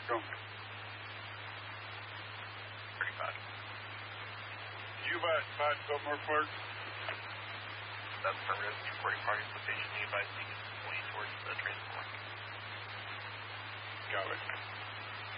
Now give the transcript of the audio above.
Go. Pretty bad. You advise Biltmore Court? That's affirmative. Reporting progress location. You advise taking 20 towards the transport. Got it.